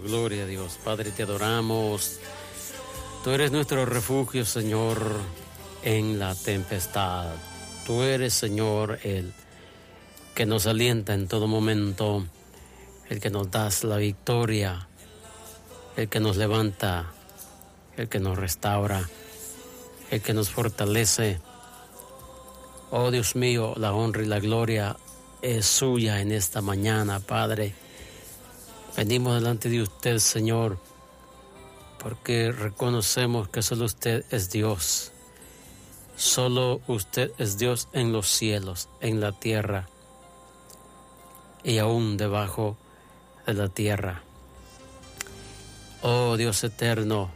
gloria a Dios. Padre, te adoramos. Tú eres nuestro refugio, Señor, en la tempestad. Tú eres, Señor, el que nos alienta en todo momento, el que nos das la victoria, el que nos levanta, el que nos restaura, el que nos fortalece. Oh Dios mío, la honra y la gloria es suya en esta mañana, Padre. Venimos delante de usted, Señor, porque reconocemos que solo usted es Dios. Solo usted es Dios en los cielos, en la tierra y aún debajo de la tierra. Oh Dios eterno,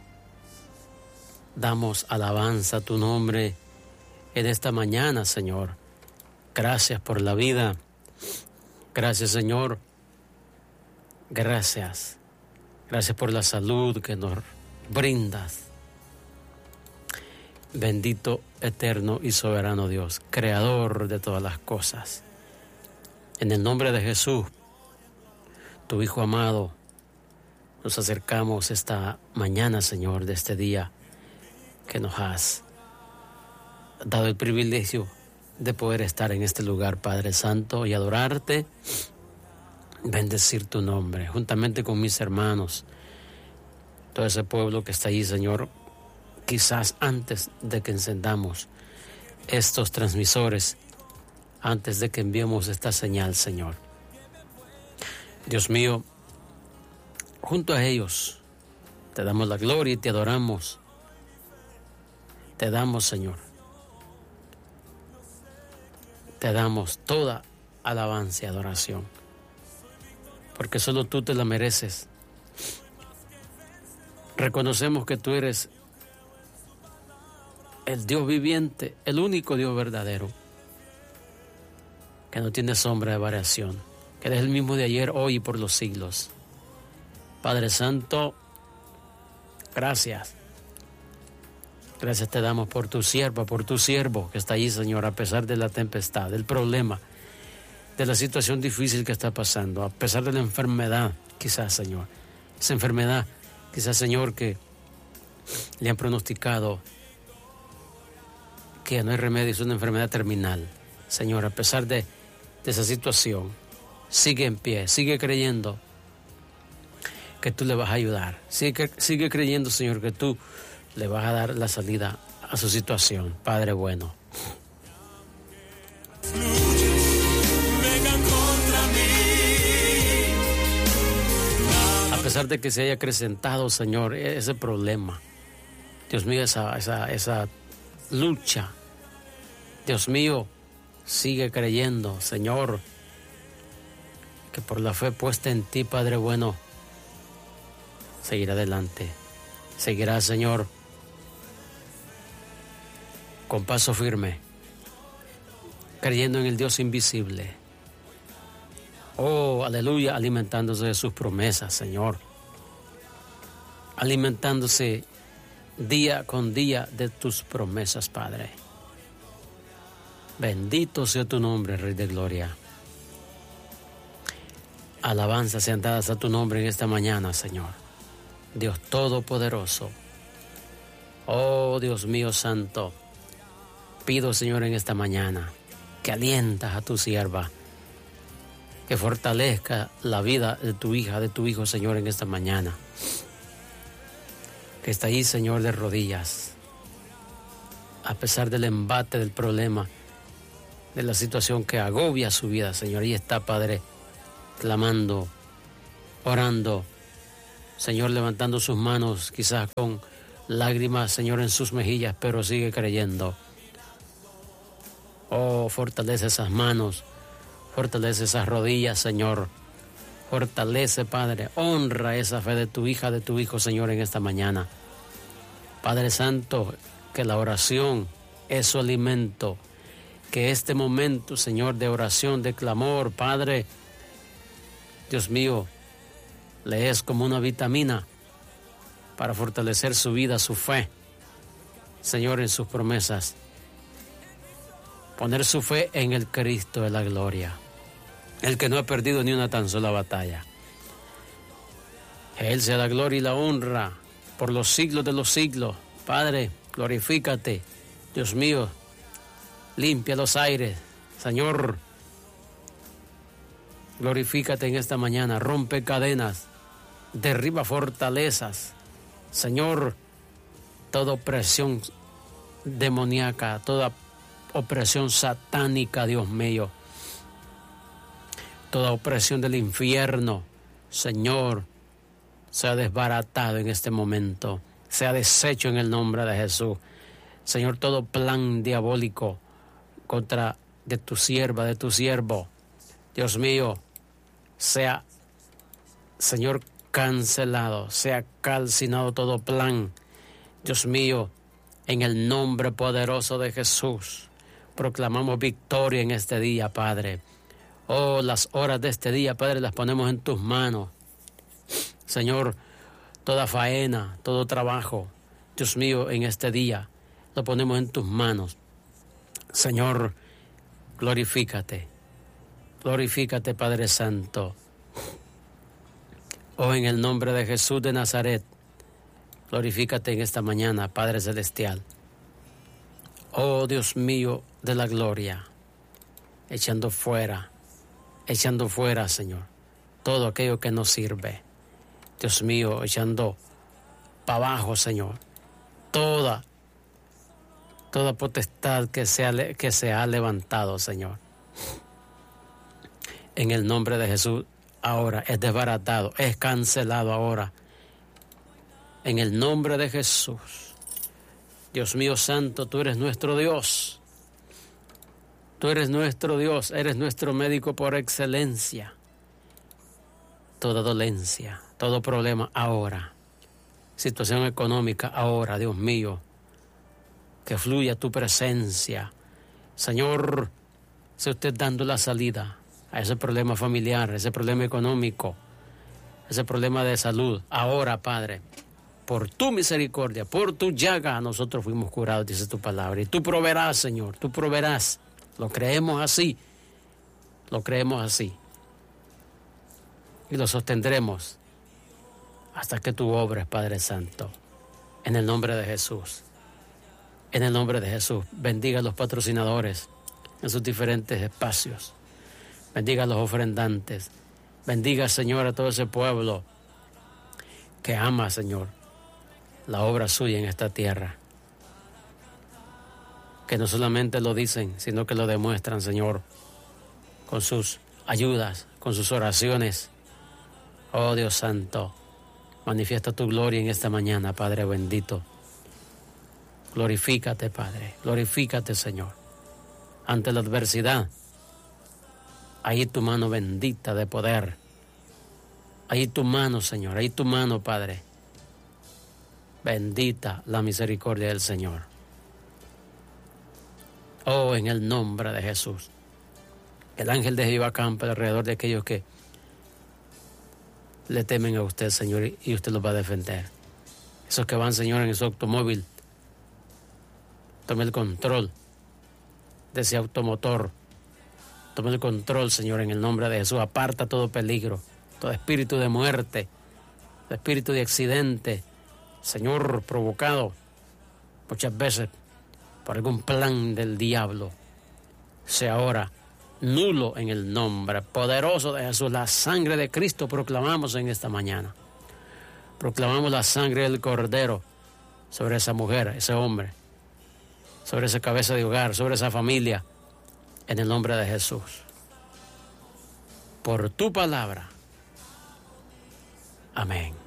damos alabanza a tu nombre en esta mañana, Señor. Gracias por la vida. Gracias, Señor. Gracias. Gracias por la salud que nos brindas. Bendito, eterno y soberano Dios, creador de todas las cosas. En el nombre de Jesús, tu Hijo amado, nos acercamos esta mañana, Señor, de este día que nos has dado el privilegio de poder estar en este lugar, Padre Santo, y adorarte, bendecir tu nombre, juntamente con mis hermanos, todo ese pueblo que está allí, Señor, quizás antes de que encendamos estos transmisores, antes de que enviemos esta señal, Señor. Dios mío, junto a ellos, te damos la gloria y te adoramos. Te damos, Señor. Te damos toda alabanza y adoración, porque solo tú te la mereces. Reconocemos que tú eres el Dios viviente, el único Dios verdadero, que no tiene sombra de variación, que eres el mismo de ayer, hoy y por los siglos. Padre Santo, gracias. Gracias te damos por tu sierva, por tu siervo que está allí, Señor, a pesar de la tempestad, del problema, de la situación difícil que está pasando, a pesar de la enfermedad, quizás, Señor. Esa enfermedad, quizás, Señor, que le han pronosticado que no hay remedio, es una enfermedad terminal. Señor, a pesar de esa situación, sigue en pie, sigue creyendo que tú le vas a ayudar. Sigue creyendo, Señor, que tú le vas a dar la salida a su situación, Padre bueno. A pesar de que se haya acrecentado, Señor, ese problema, Dios mío, esa lucha, Dios mío, sigue creyendo, Señor, que por la fe puesta en ti, Padre bueno, seguirá adelante. Seguirá, Señor, con paso firme, creyendo en el Dios invisible. Oh, aleluya, alimentándose de sus promesas, Señor. Alimentándose día con día de tus promesas, Padre. Bendito sea tu nombre, Rey de Gloria. Alabanzas sean dadas a tu nombre en esta mañana, Señor. Dios Todopoderoso. Oh, Dios mío santo, pido, Señor, en esta mañana que alientas a tu sierva, que fortalezca la vida de tu hija, de tu hijo, Señor, en esta mañana, que está ahí, Señor, de rodillas, a pesar del embate, del problema, de la situación que agobia su vida, Señor. Ahí está, Padre, clamando, orando, Señor, levantando sus manos, quizás con lágrimas, Señor, en sus mejillas, pero sigue creyendo. Oh, fortalece esas manos, fortalece esas rodillas, Señor. Fortalece, Padre, honra esa fe de tu hija, de tu hijo, Señor, en esta mañana. Padre Santo, que la oración es su alimento, que este momento, Señor, de oración, de clamor, Padre, Dios mío, le es como una vitamina para fortalecer su vida, su fe, Señor, en sus promesas. Poner su fe en el Cristo de la gloria, el que no ha perdido ni una tan sola batalla. A Él sea la gloria y la honra por los siglos de los siglos. Padre, glorifícate. Dios mío, limpia los aires. Señor, glorifícate en esta mañana. Rompe cadenas, derriba fortalezas. Señor, toda opresión demoníaca, toda opresión satánica, Dios mío, toda opresión del infierno, Señor, sea desbaratado en este momento, sea deshecho en el nombre de Jesús. Señor, todo plan diabólico contra de tu sierva, de tu siervo, Dios mío, sea, Señor, cancelado, sea calcinado todo plan. Dios mío, en el nombre poderoso de Jesús, proclamamos victoria en este día, Padre. Oh, las horas de este día, Padre, las ponemos en tus manos. Señor, toda faena, todo trabajo, Dios mío, en este día, lo ponemos en tus manos. Señor, glorifícate, glorifícate, Padre Santo. Oh, en el nombre de Jesús de Nazaret, glorifícate en esta mañana, Padre Celestial. Oh, Dios mío de la gloria, echando fuera, Señor, todo aquello que no sirve. Dios mío, echando para abajo, Señor, toda potestad que se ha levantado, Señor. En el nombre de Jesús, ahora es desbaratado, es cancelado ahora. En el nombre de Jesús. Dios mío santo, tú eres nuestro Dios. Tú eres nuestro Dios, eres nuestro médico por excelencia. Toda dolencia, todo problema ahora. Situación económica ahora, Dios mío. Que fluya tu presencia. Señor, sea usted dando la salida a ese problema familiar, ese problema económico, ese problema de salud. Ahora, Padre, por tu misericordia, por tu llaga, nosotros fuimos curados, dice tu palabra. Y tú proveerás, Señor, tú proveerás. Lo creemos así, y lo sostendremos hasta que tú obres, Padre Santo, en el nombre de Jesús. En el nombre de Jesús, bendiga a los patrocinadores en sus diferentes espacios. Bendiga a los ofrendantes. Bendiga, Señor, a todo ese pueblo que ama, Señor, la obra suya en esta tierra. Que no solamente lo dicen, sino que lo demuestran, Señor, con sus ayudas, con sus oraciones. Oh, Dios Santo, manifiesta tu gloria en esta mañana, Padre bendito. Glorifícate, Padre, glorifícate, Señor. Ante la adversidad, ahí tu mano bendita de poder. Ahí tu mano, Señor, ahí tu mano, Padre. Bendita la misericordia del Señor. Oh, en el nombre de Jesús. El ángel de Jehová campa alrededor de aquellos que le temen a usted, Señor, y usted los va a defender. Esos que van, Señor, en su automóvil, tome el control de ese automotor. Tome el control, Señor, en el nombre de Jesús. Aparta todo peligro, todo espíritu de muerte, todo espíritu de accidente, Señor, provocado muchas veces por algún plan del diablo. Sea ahora nulo en el nombre poderoso de Jesús. La sangre de Cristo proclamamos en esta mañana. Proclamamos la sangre del Cordero sobre esa mujer, ese hombre, sobre esa cabeza de hogar, sobre esa familia, en el nombre de Jesús. Por tu palabra. Amén.